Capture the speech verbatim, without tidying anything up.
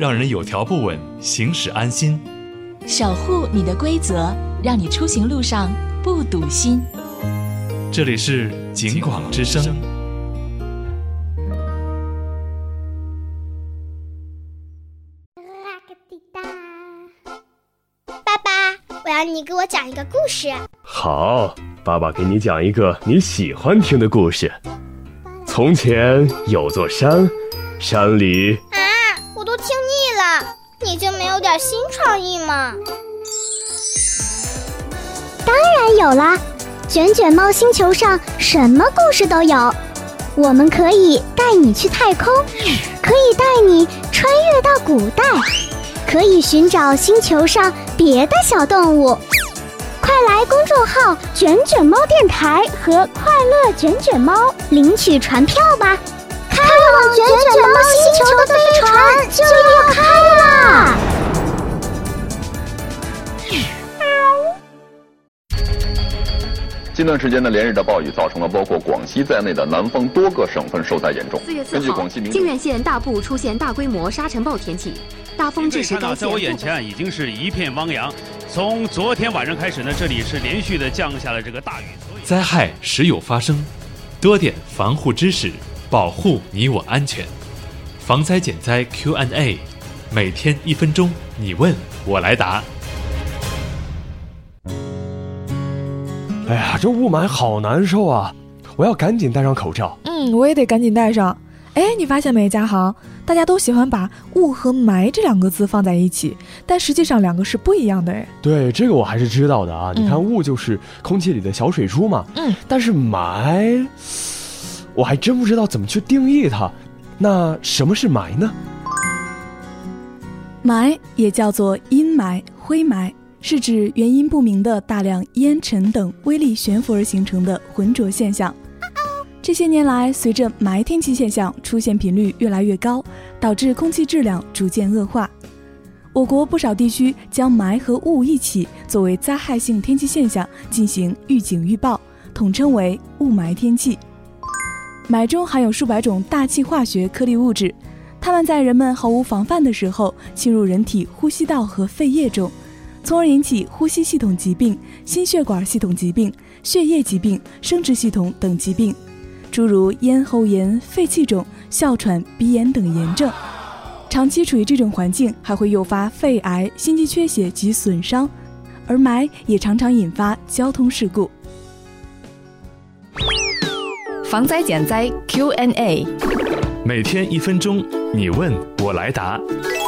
让人有条不紊，行驶安心； 守护你的规则，让你出行路上不堵心。 这里是警广之声。 爸爸，我要你给我讲一个故事。 好，爸爸给你讲一个你喜欢听的故事。从前有座山，山里…… 啊，我都听腻了，你就没有点新创意吗？ 当然有啦，卷卷猫星球上什么故事都有。我们可以带你去太空，可以带你穿越到古代，可以寻找星球上别的小动物。快来公众号卷卷猫电台和快乐卷卷猫领取船票吧，开往卷卷猫星球的飞船就要开啦！ 近段时间的连日的暴雨造成了包括广西在内的南方多个省份受灾严重。 四月四号，靖远县大部出现大规模沙尘暴天气，大风致使该县。 在我眼前已经是一片汪洋。从昨天晚上开始呢，这里是连续的降下了这个大雨。 灾害时有发生，多点防护知识，保护你我安全。防灾减灾 Q and A， 每天一分钟，你问我来答。 哎呀，这雾霾好难受啊！我要赶紧戴上口罩。 嗯，我也得赶紧戴上。哎，你发现没，嘉航？大家都喜欢把雾和霾这两个字放在一起，但实际上两个是不一样的。哎， 对，这个我还是知道的啊。嗯、你看，雾就是空气里的小水珠嘛。 嗯， 但是霾，我还真不知道怎么去定义它。那什么是霾呢？ 霾也叫做阴霾、灰霾，是指原因不明的大量烟尘等微粒悬浮而形成的浑浊现象。这些年来，随着霾天气现象出现频率越来越高，导致空气质量逐渐恶化。我国不少地区将霾和雾一起作为灾害性天气现象进行预警预报，统称为雾霾天气。霾中含有数百种大气化学颗粒物质，它们在人们毫无防范的时候侵入人体呼吸道和肺液中，从而引起呼吸系统疾病、心血管系统疾病、血液疾病、生殖系统等疾病，诸如咽喉炎、肺气肿、哮喘、鼻炎等炎症。长期处于这种环境，还会诱发肺癌、心肌缺血及损伤，而霾也常常引发交通事故。 防灾减灾 Q and A， 每天一分钟，你问我来答。